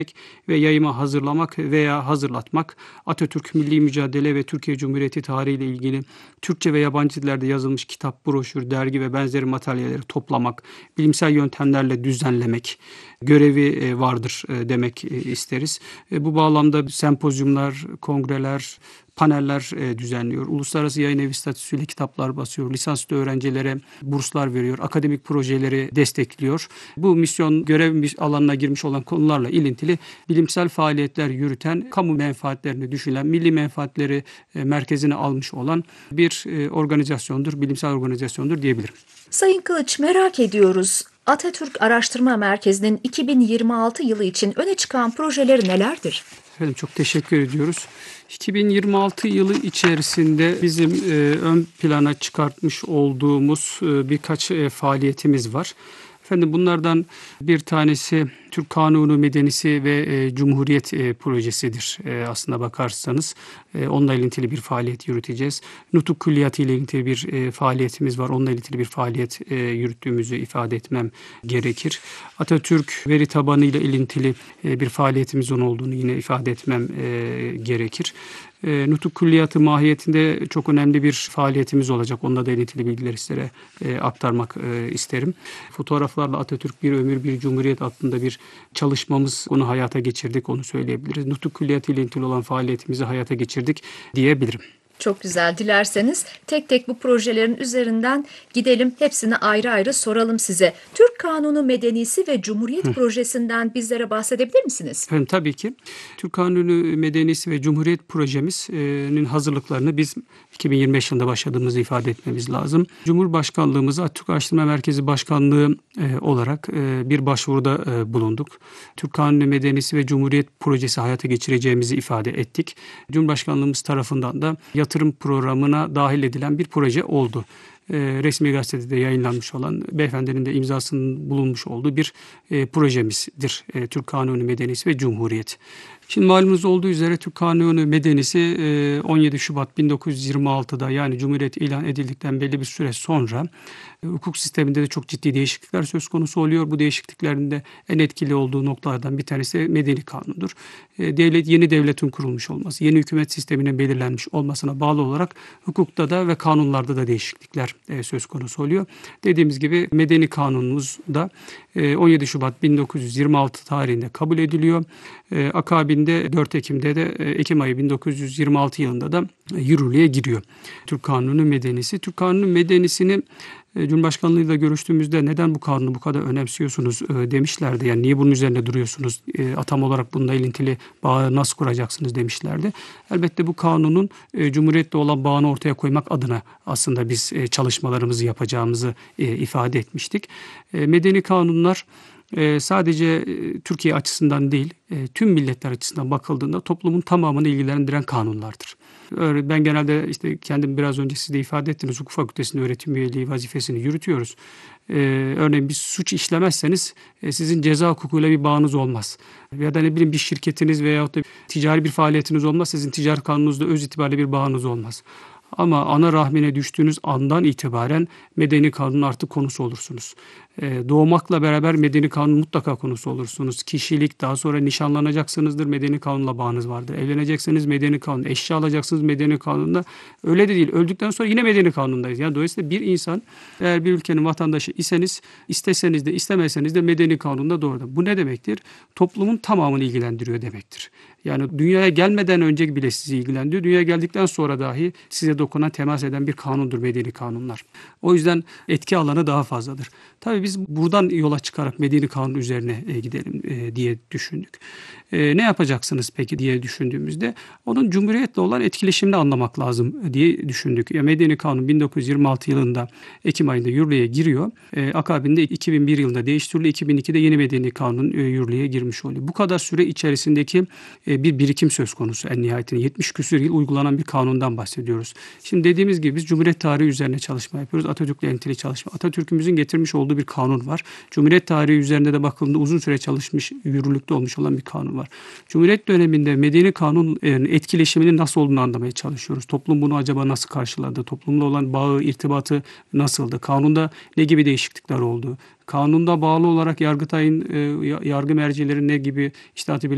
ve yayıma hazırlamak veya hazırlatmak, Atatürk milli mücadele ve Türkiye Cumhuriyeti tarihi ile ilgili Türkçe ve yabancı dillerde yazılmış kitap, broşür, dergi ve benzeri materyalleri toplamak, bilimsel yöntemlerle düzenlemek görevi vardır demek isteriz. Bu bağlamda sempozyumlar, kongreler, paneller düzenliyor. Uluslararası yayın evi statüsüyle kitaplar basıyor. Lisansüstü öğrencilere burslar veriyor. Akademik projeleri destekliyor. Bu misyon görev alanına girmiş olan konularla ilintili bilimsel faaliyetler yürüten, kamu menfaatlerini düşünen, milli menfaatleri merkezine almış olan bir organizasyondur, bilimsel organizasyondur diyebilirim. Sayın Kılıç, merak ediyoruz. Atatürk Araştırma Merkezi'nin 2026 yılı için öne çıkan projeleri nelerdir? Efendim çok teşekkür ediyoruz. 2026 yılı içerisinde bizim ön plana çıkartmış olduğumuz birkaç faaliyetimiz var. Efendim bunlardan bir tanesi Türk Kanunu Medenisi ve Cumhuriyet projesidir aslına bakarsanız. Onunla ilintili bir faaliyet yürüteceğiz. Nutuk Külliyatı ile ilintili bir faaliyetimiz var. Onunla ilintili bir faaliyet yürüttüğümüzü ifade etmem gerekir. Atatürk veri tabanı ile ilintili bir faaliyetimizin olduğunu yine ifade etmem gerekir. Nutuk Külliyatı mahiyetinde çok önemli bir faaliyetimiz olacak. Onunla da ilintili bilgileri sizlere aktarmak isterim. Fotoğraflarla Atatürk Bir Ömür Bir Cumhuriyet adında bir çalışmamız, onu hayata geçirdik, onu söyleyebiliriz. Nutuk Külliyatı ile ilintili olan faaliyetimizi hayata geçirdik diyebilirim. Çok güzel. Dilerseniz tek tek bu projelerin üzerinden gidelim. Hepsini ayrı ayrı soralım size. Türk Kanunu Medenisi ve Cumhuriyet projesinden bizlere bahsedebilir misiniz? Efendim tabii ki. Türk Kanunu Medenisi ve Cumhuriyet projemizin hazırlıklarını biz 2025 yılında başladığımızı ifade etmemiz lazım. Cumhurbaşkanlığımız Atatürk Araştırma Merkezi Başkanlığı olarak bir başvuruda bulunduk. Türk Kanunu Medenisi ve Cumhuriyet projesi hayata geçireceğimizi ifade ettik. Cumhurbaşkanlığımız tarafından da yatırım programına dahil edilen bir proje oldu. Resmi gazetede de yayınlanmış olan, beyefendinin de imzasının bulunmuş olduğu bir projemizdir. Türk Kanunu Medenisi ve Cumhuriyet. Şimdi malumunuz olduğu üzere Türk Kanunu Medenisi 17 Şubat 1926'da, yani Cumhuriyet ilan edildikten belli bir süre sonra hukuk sisteminde de çok ciddi değişiklikler söz konusu oluyor. Bu değişikliklerin de en etkili olduğu noktalardan bir tanesi Medeni Kanun'dur. Yeni devletin kurulmuş olması, yeni hükümet sisteminin belirlenmiş olmasına bağlı olarak hukukta da ve kanunlarda da değişiklikler söz konusu oluyor. Dediğimiz gibi Medeni Kanunumuz da 17 Şubat 1926 tarihinde kabul ediliyor. Akabinde 4 Ekim'de de Ekim ayı 1926 yılında da yürürlüğe giriyor Türk Kanunu Medenisi. Türk Kanunu Medenisi'ni Cumhurbaşkanlığıyla görüştüğümüzde neden bu kanunu bu kadar önemsiyorsunuz demişlerdi. Yani niye bunun üzerinde duruyorsunuz? Atam olarak bununla ilintili bağı nasıl kuracaksınız demişlerdi. Elbette bu kanunun Cumhuriyet'le olan bağını ortaya koymak adına aslında biz çalışmalarımızı yapacağımızı ifade etmiştik. Medeni kanunlar sadece Türkiye açısından değil, tüm milletler açısından bakıldığında toplumun tamamını ilgilendiren kanunlardır. Ben genelde işte kendim biraz önce siz de ifade ettiniz, hukuk fakültesinde öğretim üyeliği vazifesini yürütüyoruz. Örneğin bir suç işlemezseniz sizin ceza hukukuyla bir bağınız olmaz. Ya da ne bileyim bir şirketiniz veyahut da ticari bir faaliyetiniz olmaz, sizin ticaret kanununuzda öz itibariyle bir bağınız olmaz. Ama ana rahmine düştüğünüz andan itibaren medeni kanunun artık konusu olursunuz. Doğmakla beraber medeni kanun mutlaka konusu olursunuz. Kişilik, daha sonra nişanlanacaksınızdır, medeni kanunla bağınız vardır. Evlenecekseniz medeni kanun, eşya alacaksınız medeni kanunla. Öyle de değil. Öldükten sonra yine medeni kanundayız. Yani dolayısıyla bir insan, eğer bir ülkenin vatandaşı iseniz, isteseniz de istemeseniz de medeni kanunda doğrudur. Bu ne demektir? Toplumun tamamını ilgilendiriyor demektir. Yani dünyaya gelmeden önce bile sizi ilgilendiriyor. Dünyaya geldikten sonra dahi size dokunan, temas eden bir kanundur medeni kanunlar. O yüzden etki alanı daha fazladır. Tabii biz buradan yola çıkarak medeni kanun üzerine gidelim diye düşündük. Ne yapacaksınız peki diye düşündüğümüzde onun Cumhuriyet'le olan etkileşimini anlamak lazım diye düşündük. Medeni Kanun 1926 yılında Ekim ayında yürürlüğe giriyor. Akabinde 2001 yılında değiştiriliyor. 2002'de yeni Medeni Kanun yürürlüğe girmiş oluyor. Bu kadar süre içerisindeki bir birikim söz konusu en nihayetinde. 70 küsur yıl uygulanan bir kanundan bahsediyoruz. Şimdi dediğimiz gibi biz Cumhuriyet tarihi üzerine çalışma yapıyoruz. Atatürk'le ilintili çalışma. Atatürk'ümüzün getirmiş olduğu bir kanun var. Cumhuriyet tarihi üzerinde de bakıldığında uzun süre çalışmış, yürürlükte olmuş olan bir kanun var. Cumhuriyet döneminde medeni kanun etkileşiminin nasıl olduğunu anlamaya çalışıyoruz. Toplum bunu acaba nasıl karşıladı? Toplumla olan bağı, irtibatı nasıldı? Kanunda ne gibi değişiklikler oldu? Kanunda bağlı olarak Yargıtay'ın, yargı mercilerin ne gibi iştihati